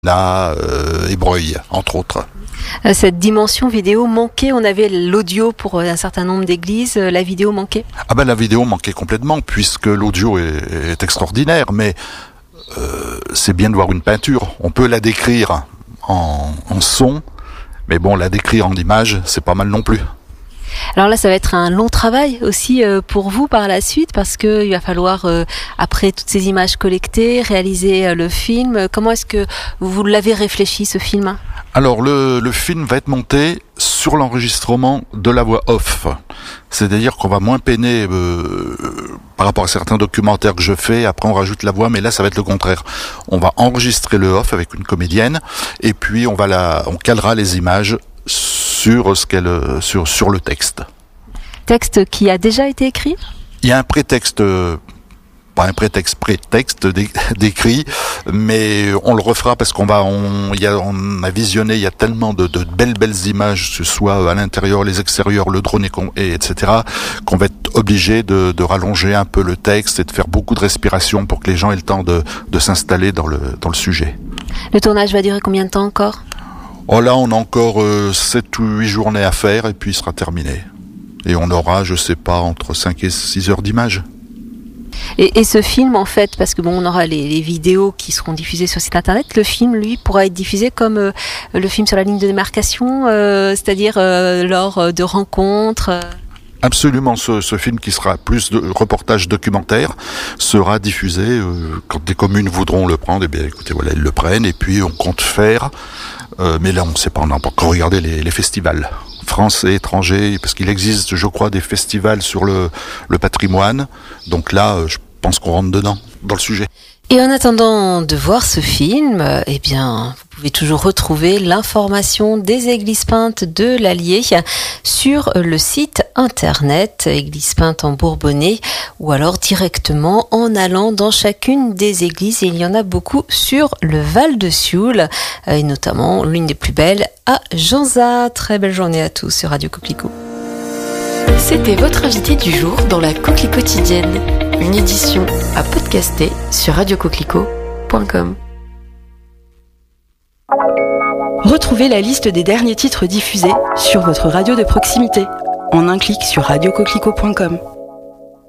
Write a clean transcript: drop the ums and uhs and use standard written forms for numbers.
et Breuil, entre autres. Cette dimension vidéo manquait, on avait l'audio pour un certain nombre d'églises, la vidéo manquait? La vidéo manquait complètement, puisque l'audio est extraordinaire, mais c'est bien de voir une peinture. On peut la décrire en son, mais bon, la décrire en image, c'est pas mal non plus. Alors là, ça va être un long travail aussi pour vous par la suite, parce que il va falloir, après toutes ces images collectées, réaliser le film. Comment est-ce que vous l'avez réfléchi, ce film ? Alors, le film va être monté sur l'enregistrement de la voix off. C'est-à-dire qu'on va moins peiner par rapport à certains documentaires que je fais. Après, on rajoute la voix, mais là, ça va être le contraire. On va enregistrer le off avec une comédienne, et puis on calera les images sur le texte. Texte qui a déjà été écrit ? Il y a un prétexte, pas un prétexte décrit, mais on le refera parce qu'on a visionné, il y a tellement de belles images, que ce soit à l'intérieur, les extérieurs, le drone etc., qu'on va être obligé de rallonger un peu le texte et de faire beaucoup de respiration pour que les gens aient le temps de s'installer dans le sujet. Le tournage va durer combien de temps encore ? Oh là, on a encore 7 ou 8 journées à faire et puis il sera terminé. Et on aura, je sais pas, entre 5 et 6 heures d'images. Et ce film, en fait, parce que on aura les vidéos qui seront diffusées sur site internet, le film, lui, pourra être diffusé comme le film sur la ligne de démarcation, c'est-à-dire lors de rencontres. Absolument, ce film qui sera plus de reportage documentaire sera diffusé quand des communes voudront le prendre. Eh bien, écoutez, voilà, ils le prennent et puis on compte faire. Mais là, on ne sait pas, on n'a pas encore regardé les festivals français, étrangers, parce qu'il existe, je crois, des festivals sur le patrimoine. Donc là, je pense qu'on rentre dedans, dans le sujet. Et en attendant de voir ce film, eh bien, vous pouvez toujours retrouver l'information des églises peintes de l'Allier sur le site internet Église peinte en Bourbonnais, ou alors directement en allant dans chacune des églises. Et il y en a beaucoup sur le Val de Sioule, et notamment l'une des plus belles à Janzat. Très belle journée à tous sur Radio Coquelicot. C'était votre invité du jour dans la Coquelicot quotidienne. Une édition à podcaster sur radiocoquelicot.com. Retrouvez la liste des derniers titres diffusés sur votre radio de proximité en un clic sur radiocoquelicot.com.